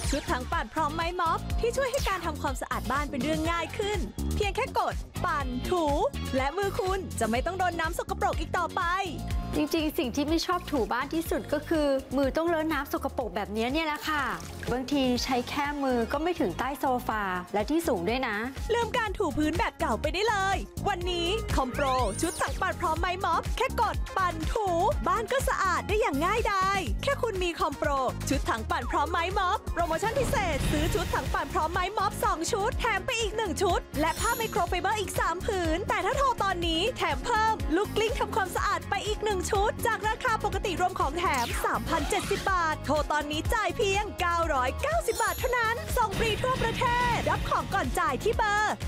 ชุดถังปั่นพร้อมไม้ม็อบที่ช่วยให้การทำความสะอาดบ้านเป็นเรื่องง่ายขึ้นเพียงแค่กดปั่นถูและมือคุณจะไม่ต้องโดนน้ำสกปรกอีกต่อไปจริงๆสิ่งที่ไม่ชอบถูบ้านที่สุดก็คือมือต้องเลอะน้ำสกปรกแบบนี้เนี่ยแหละค่ะบางทีใช้แค่มือก็ไม่ถึงใต้โซฟาและที่สูงด้วยนะลืมการถูพื้นแบบเก่าไปได้เลยวันนี้คอมโปรชุดถังปั่นพร้อมไม้ม็อบแค่กดปั่นถูบ้านก็สะอาดได้อย่างง่ายดายแค่คุณมีคอมโปรชุดถังปั่นพร้อมไม้ม็อบโปรโมชั่นพิเศษซื้อชุดถังปั่นพร้อมไม้ม็อบ2ชุดแถมไปอีก1ชุดและผ้าไมโครไฟเบอร์อีก3ผืนแต่ถ้าโทรตอนนี้แถมเพิ่มลูกกลิ้งทำความสะอาดไปอีก1ชุดจากราคาปกติรวมของแถม 3,070 บาทโทรตอนนี้จ่ายเพียง990 บาทเท่านั้นส่งฟรีทั่วประเทศรับของก่อนจ่ายที่เบอร์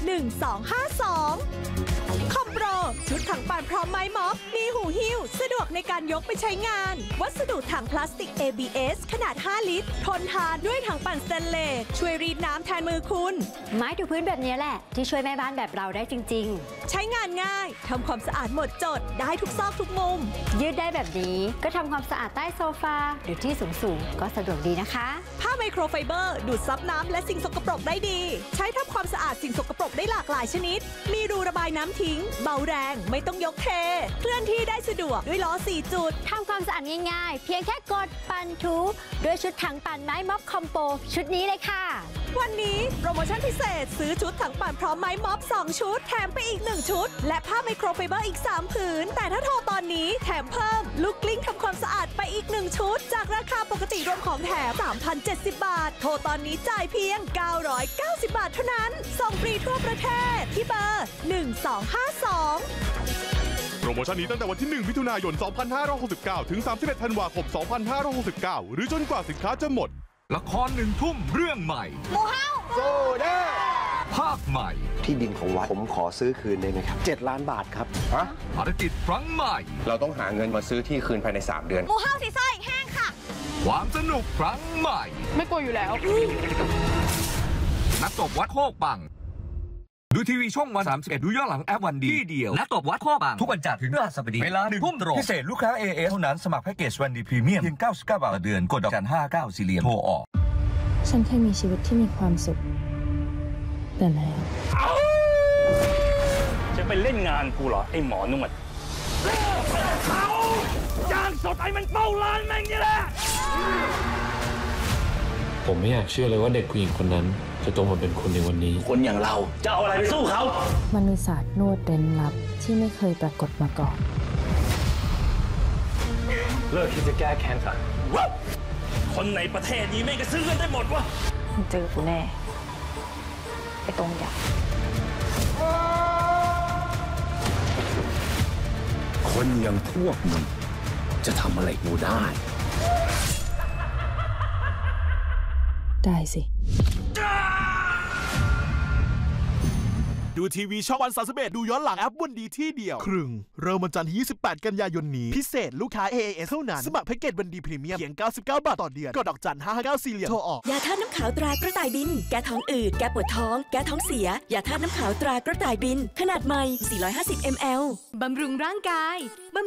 1252คอมโปรชุดถังปั่นพร้อมไม้ม็อบมีหูหิ้วสะดวกในการยกไปใช้งานวัสดุถังพลาสติก ABS ขนาด5ลิตรทนทานด้วยถังปั่นสเตนเลสช่วยรีดน้ำแทนมือคุณไม้ถูพื้นแบบนี้แหละที่ช่วยแม่บ้านแบบเราได้จริงๆใช้งานง่ายทำความสะอาดหมดจดได้ทุกซอกทุกมุมยืดได้แบบนี้ก็ทำความสะอาดใต้โซฟาหรือที่สูงๆก็สะดวกดีนะคะผ้าไมโครไฟเบอร์ดูดซับน้ำและสิ่งสกปรกได้ดีใช้ทำความสะอาดสิ่งสกปรกได้หลากหลายชนิดมีรูระบายน้ำทิ้งเบาแรงไม่ต้องยกเทเคลื่อนที่ได้สะดวกด้วยล้อ4จุดทำความสะอาดง่ายๆเพียงแค่กดปั่นถูด้วยชุดถังปั่นไม้ม็อบคอมโปชุดนี้เลยค่ะวันนี้โปรโมชั่นพิเศษซื้อชุดถังปั่นพร้อมไม้ม็อบ2ชุดแถมไปอีก1ชุดและผ้าไมโครไฟเบอร์อีก3ผืนแต่ถ้าโทรตอนนี้แถมเพิ่มลูกกลิ้งทำความสะอาดไปอีก1ชุดจากราคาปกติรวมของแถม 3,070 บาทโทรตอนนี้จ่ายเพียง990 บาทเท่านั้นส่งฟรีทั่วประเทศที่เบอร์1252 โปรโมชั่นนี้ตั้งแต่วันที่1มิถุนายน2569ถึง31ธันวาคม2569หรือจนกว่าสินค้าจะหมดละคร1 ทุ่มเรื่องใหม่หมู่เฮาโซเด้ภาคใหม่ที่ดินของวัดผมขอซื้อคืนได้ไหมครับ7 ล้านบาทครับฮะภารกิจครั้งใหม่เราต้องหาเงินมาซื้อที่คืนภายใน3 เดือนหมู่เฮาสีส้อยแห้งค่ะความสนุกครั้งใหม่ไม่กลัวอยู่แล้วนักตบวัดโคกปังดูทีวีช่องวัน31ดูย้อนหลังแอปวันดีที่เดียวนักตบวัดโคกปังทุกวันจันทร์ถึงพฤหัสบดีเวลา1 ทุ่มตรงพิเศษลูกค้า AS เท่านั้นสมัครแพ็กเกจวันดีพรีเมียมเพียง99 บาทต่อเดือนกดดอกจัน594เหลี่ยมโทรออกฉันเคยมีชีวิตที่มีความสุขแต่แล้วจะไปเล่นงานกูเหรอไอ้หมอนวดเขาจ้างสดไอ้มันเป้าร้านแม่งนี่แหละผมไม่อยากเชื่อเลยว่าเด็กผู้หญิงคนนั้นจะโตมาเป็นคนในวันนี้คนอย่างเราจะเอาอะไรไปสู้เขามันมีศาสตร์นวดเร้นลับที่ไม่เคยปรากฏมาก่อนเลิกที่จะแก้แค้นซะคนในประเทศนี้ไม่กระซื้อกันได้หมดวะเจอกูแน่ไอ้ตรงใหญ่คนอย่างพวกมึงจะทำอะไรกูได้สิดูทีวีช่องวัน31ดูย้อนหลังแอปวันดีที่เดียวครึ่งเริ่มวันจันทร์ที่28 กันยายนนี้พิเศษลูกค้า AAS เท่านั้นสมัครแพ็กเกจวันดีพรีเมียมเพียง99 บาทต่อเดือนกดดอกจัน559 4เหลี่ยมโทรออกยาธาตุน้ำขาวตรากระต่ายบินแก้ท้องอืดแก้ปวดท้องแก้ท้องเสียยาธาตุน้ำขาวตรากระต่ายบินขนาดใหม่450 ml บำรุงร่างกาย